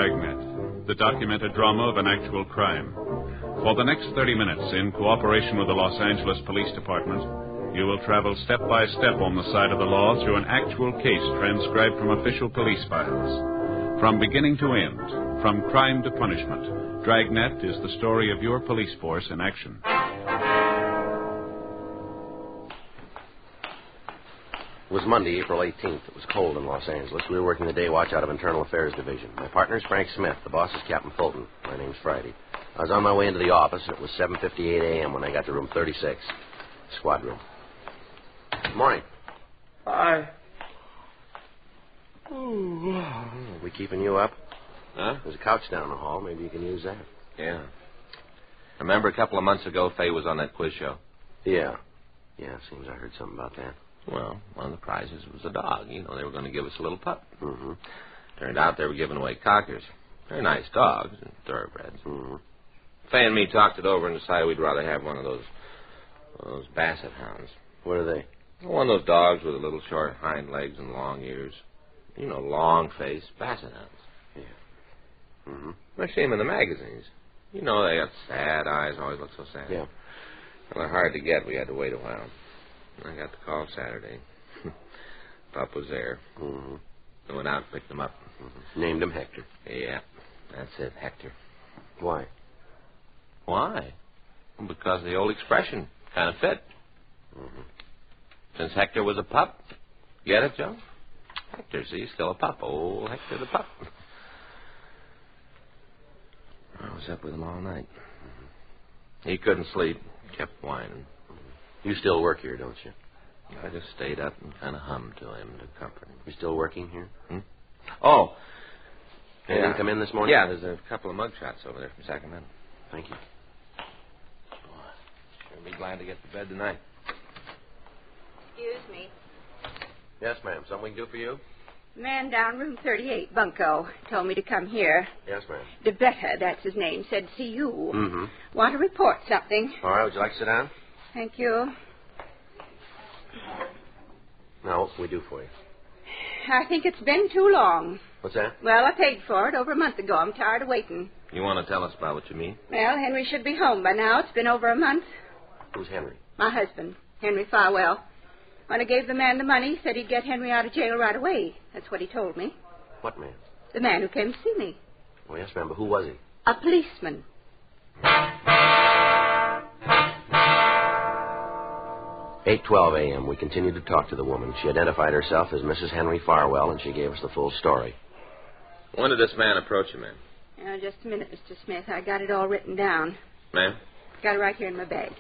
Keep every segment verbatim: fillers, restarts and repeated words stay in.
Dragnet, the documented drama of an actual crime. For the next thirty minutes, in cooperation with the Los Angeles Police Department, you will travel step by step on the side of the law through an actual case transcribed from official police files. From beginning to end, from crime to punishment, Dragnet is the story of your police force in action. It was Monday, April eighteenth. It was cold in Los Angeles. We were working the day watch out of Internal Affairs Division. My partner's Frank Smith. The boss is Captain Fulton. My name's Friday. I was on my way into the office, and it was seven fifty-eight a.m. when I got to room thirty-six, squad room. Good morning. Hi. Oh, we keeping you up? Huh? There's a couch down the hall. Maybe you can use that. Yeah. Remember a couple of months ago, Fay was on that quiz show? Yeah. Yeah, seems I heard something about that. Well, one of the prizes was a dog. You know, they were going to give us a little pup. Mm-hmm. Turned out they were giving away cockers. They're nice dogs and thoroughbreds. Mm-hmm. Fay and me talked it over and decided we'd rather have one of those, one of those basset hounds. What are they? One of those dogs with a little short hind legs and long ears. You know, long face, basset hounds. Yeah. Mm-hmm. I see them in the magazines. You know, they got sad eyes, always look so sad. Yeah. Well, they're hard to get. We had to wait a while. I got the call Saturday. Pup was there. Mm-hmm. I went out and picked him up. Mm-hmm. Named him Hector. Yeah, that's it, Hector. Why? Why? Well, because the old expression kind of fit. Mm-hmm. Since Hector was a pup. Get it, Joe? Hector, see, still a pup. Oh, Hector the pup. I was up with him all night. Mm-hmm. He couldn't sleep. Kept whining. You still work here, don't you? I just stayed up and kind of hummed to him to comfort him. You still working here? Hmm? Oh. Anything Yeah. come in this morning? Yeah, there's a couple of mug shots over there from Sacramento. Thank you. I'll be glad to get to bed tonight. Excuse me. Yes, ma'am. Something we can do for you? The man down room thirty-eight, Bunko, told me to come here. Yes, ma'am. DeBetta, that's his name, said see you. Mm-hmm. Want to report something. All right, would you like to sit down? Thank you. Now, what can we do for you? I think it's been too long. What's that? Well, I paid for it over a month ago. I'm tired of waiting. You want to tell us about what you mean? Well, Henry should be home by now. It's been over a month. Who's Henry? My husband, Henry Farwell. When I gave the man the money, he said he'd get Henry out of jail right away. That's what he told me. What man? The man who came to see me. Oh, yes, ma'am, but who was he? A policeman. eight twelve a.m. We continued to talk to the woman. She identified herself as Missus Henry Farwell, and she gave us the full story. When did this man approach you, ma'am? Uh, just a minute, Mister Smith. I got it all written down. Ma'am? Got it right here in my bag.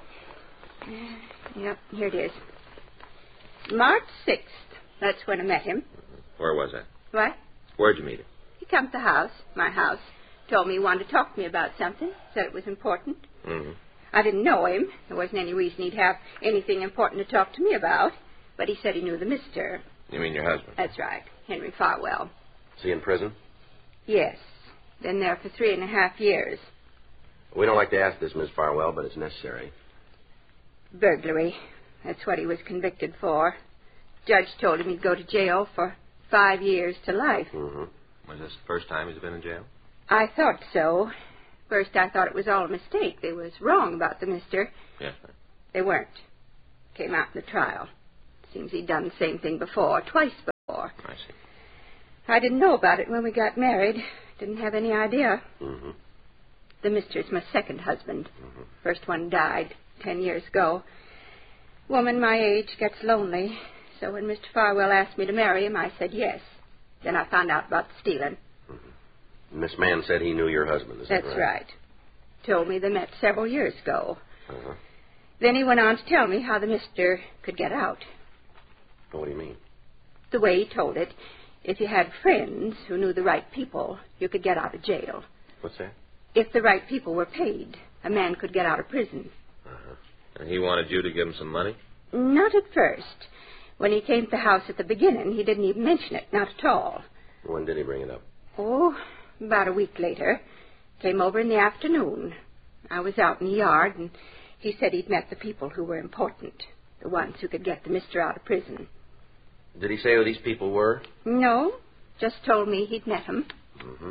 Yep, here it is. March sixth. That's when I met him. Where was that? What? Where'd you meet him? He come to the house, my house. Told me he wanted to talk to me about something. Said it was important. Mm-hmm. I didn't know him. There wasn't any reason he'd have anything important to talk to me about. But he said he knew the mister. You mean your husband? That's right, Henry Farwell. Is he in prison? Yes. Been there for three and a half years. We don't like to ask this, Miss Farwell, but it's necessary. Burglary. That's what he was convicted for. Judge told him he'd go to jail for five years to life. Mm-hmm. Was this the first time he's been in jail? I thought so. First, I thought it was all a mistake. They was wrong about the mister. Yes, ma'am. They weren't. Came out in the trial. Seems he'd done the same thing before, twice before. I see. I didn't know about it when we got married. Didn't have any idea. Mm-hmm. The mister's my second husband. Mm-hmm. First one died ten years ago. Woman my age gets lonely. So when Mister Farwell asked me to marry him, I said yes. Then I found out about the stealing. Mm-hmm. And this man said he knew your husband, is That's that right? right? Told me they met several years ago. Uh-huh. Then he went on to tell me how the mister could get out. What do you mean? The way he told it, if you had friends who knew the right people, you could get out of jail. What's that? If the right people were paid, a man could get out of prison. Uh-huh. And he wanted you to give him some money? Not at first. When he came to the house at the beginning, he didn't even mention it, not at all. When did he bring it up? Oh, about a week later. Came over in the afternoon. I was out in the yard, and he said he'd met the people who were important, the ones who could get the mister out of prison. Did he say who these people were? No, just told me he'd met 'em. Mm-hmm.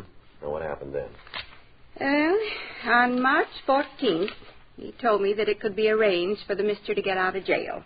Now, what happened then? Well, on March fourteenth, he told me that it could be arranged for the mister to get out of jail.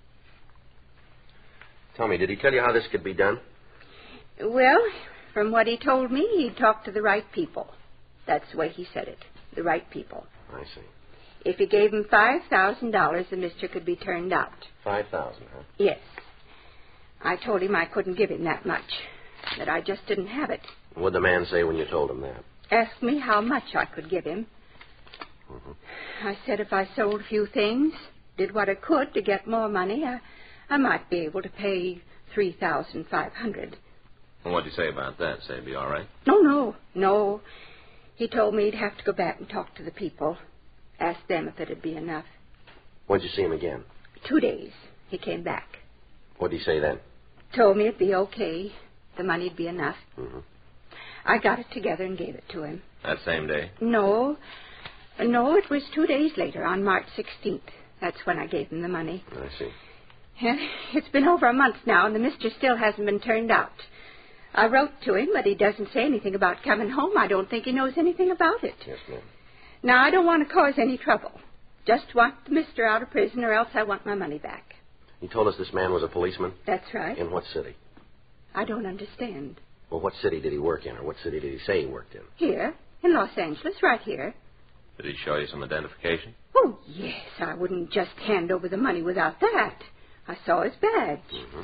Tell me, did he tell you how this could be done? Well, from what he told me, he'd talk to the right people. That's the way he said it, the right people. I see. If he gave him five thousand dollars, the mister could be turned out. Five thousand, huh? Yes. I told him I couldn't give him that much, that I just didn't have it. What'd the man say when you told him that? Asked me how much I could give him. Mm-hmm. I said if I sold a few things, did what I could to get more money, I, I might be able to pay three thousand five hundred dollars. Well, what'd you say about that? Say it'd be all right? No, no, no. He told me he'd have to go back and talk to the people. Ask them if it'd be enough. When'd you see him again? Two days. He came back. What'd he say then? Told me it'd be okay. The money'd be enough. Mm-hmm. I got it together and gave it to him. That same day? No. No, it was two days later, on March sixteenth. That's when I gave him the money. I see. And it's been over a month now, and the mister still hasn't been turned out. I wrote to him, but he doesn't say anything about coming home. I don't think he knows anything about it. Yes, ma'am. Now, I don't want to cause any trouble. Just want the mister out of prison, or else I want my money back. He told us this man was a policeman? That's right. In what city? I don't understand. Well, what city did he work in, or what city did he say he worked in? Here, in Los Angeles, right here. Did he show you some identification? Oh, yes. I wouldn't just hand over the money without that. I saw his badge. Mm-hmm.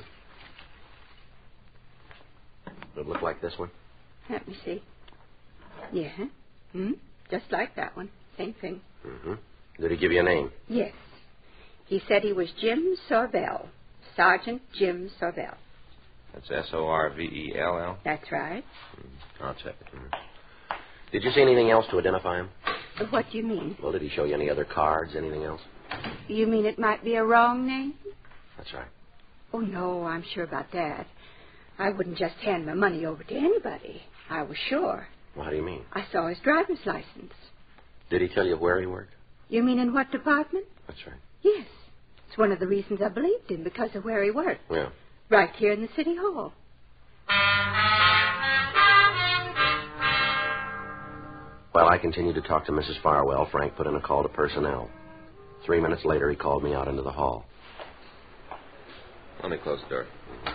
Did it look like this one? Let me see. Yeah. Hmm? Just like that one. Same thing. Mm-hmm. Did he give you a name? Yes. He said he was Jim Sorvell. Sergeant Jim Sorvell. That's S O R V E L L? That's right. Mm, I'll check it. Mm. Did you see anything else to identify him? What do you mean? Well, did he show you any other cards, anything else? You mean it might be a wrong name? That's right. Oh, no, I'm sure about that. I wouldn't just hand my money over to anybody. I was sure. Well, how do you mean? I saw his driver's license. Did he tell you where he worked? You mean in what department? That's right. Yes. It's one of the reasons I believed him, because of where he worked. Yeah. Right here in the city hall. While I continued to talk to Missus Farwell, Frank put in a call to personnel. Three minutes later, he called me out into the hall. Let me close the door.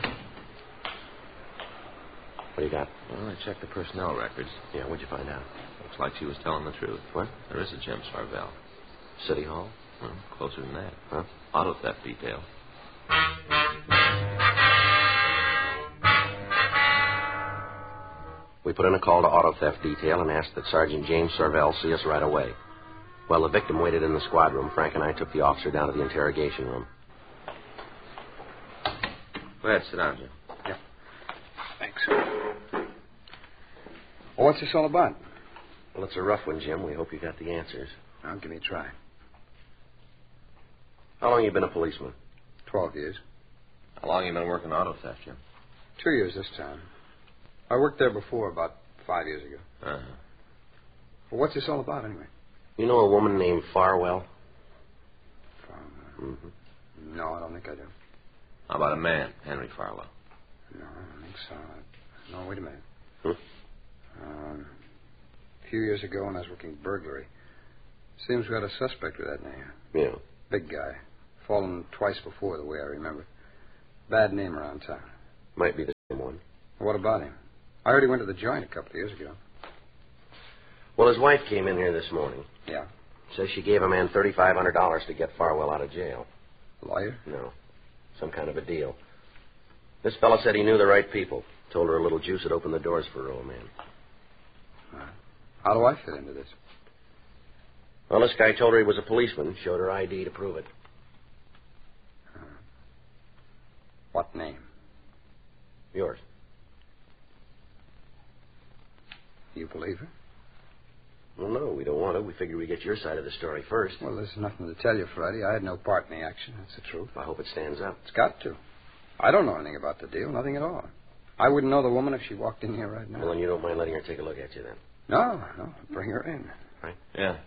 What do you got? Well, I checked the personnel records. Yeah, what'd you find out? Looks like she was telling the truth. What? There is a Jim Sorvell. City Hall? Well, closer than that. Huh? Auto theft detail. We put in a call to auto theft detail and asked that Sergeant James Sorvell see us right away. While the victim waited in the squad room, Frank and I took the officer down to the interrogation room. Go ahead, sit down, Jim. Yeah. Thanks. Well, what's this all about? Well, it's a rough one, Jim. We hope you got the answers. I'll give me a try. How long you been a policeman? Twelve years. How long you been working auto theft, Jim? Two years this time. I worked there before, about five years ago. Uh-huh. Well, what's this all about, anyway? You know a woman named Farwell? Um, Mm-hmm. No, I don't think I do. How about a man, Henry Farlow? No, I don't think so. No, wait a minute. Hmm? Um, a few years ago when I was working burglary, seems we had a suspect with that name. Yeah. Big guy. Fallen twice before, the way I remember. Bad name around town. Might be the same one. What about him? I heard he went to the joint a couple of years ago. Well, his wife came in here this morning. Yeah. Says she gave a man thirty-five hundred dollars to get Farwell out of jail. Lawyer? No. Some kind of a deal. This fellow said he knew the right people. Told her a little juice would open the doors for her old man. Uh, how do I fit into this? Well, this guy told her he was a policeman. Showed her I D to prove it. Uh, what name? Yours. You believe her? Well, no, we don't want to. We figure we get your side of the story first. Well, there's nothing to tell you, Friday. I had no part in the action. That's the truth. I hope it stands up. It's got to. I don't know anything about the deal. Nothing at all. I wouldn't know the woman if she walked in here right now. Well, then you don't mind letting her take a look at you then. No, no. Bring her in. Right? Yeah.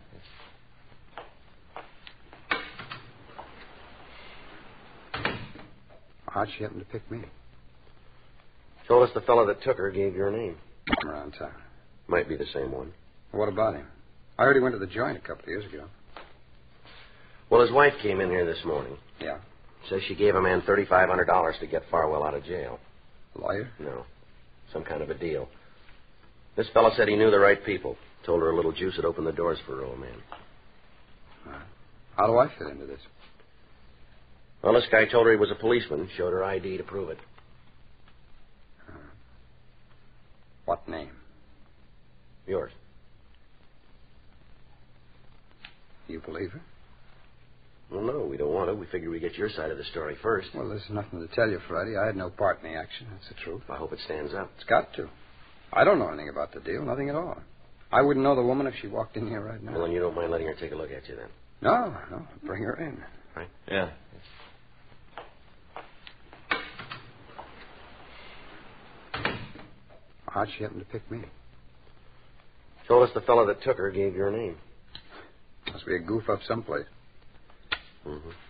How'd she happen to pick me? Told us the fellow that took her gave your name. Around town. Might be the same one. What about him? I heard he went to the joint a couple of years ago. Well, his wife came in here this morning. Yeah. Says she gave a man thirty-five hundred dollars to get Farwell out of jail. Lawyer? No. Some kind of a deal. This fellow said he knew the right people. Told her a little juice would open the doors for her old man. Uh, how do I fit into this? Well, this guy told her he was a policeman. Showed her I D to prove it. Uh, what name? Yours. You believe her? Well, no, we don't want to. We figure we get your side of the story first. Well, there's nothing to tell you, Friday. I had no part in the action. That's the truth. I hope it stands up. It's got to. I don't know anything about the deal. Nothing at all. I wouldn't know the woman if she walked in here right now. Well, then you don't mind letting her take a look at you then? No, no. Bring her in. Right? Yeah. How'd she happen to pick me? Told us the fellow that took her gave your name. Must be a goof up someplace. Mm-hmm.